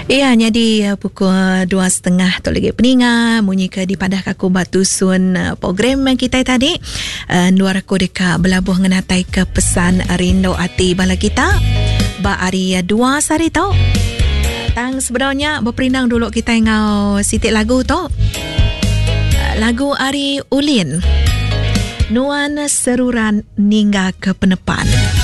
Ya, jadi pukul 2.30 tu lagi peningat munyi ke di padah kaku batu sun program kita tadi. Nuar aku dekat belabuh ngenatai ke pesan rindu hati bala kita. Ba hari 2 sari tau. Tang sebenarnya berperindang dulu kita ngau sitik lagu tu. Lagu Ari Ulin. Nuan Seruran Ningga ke Penepan.